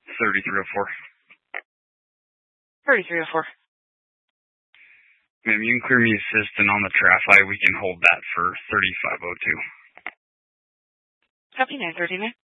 3304. 3304. Ma'am, you can clear me assistant on the traffic. We can hold that for 3502. Copy 939.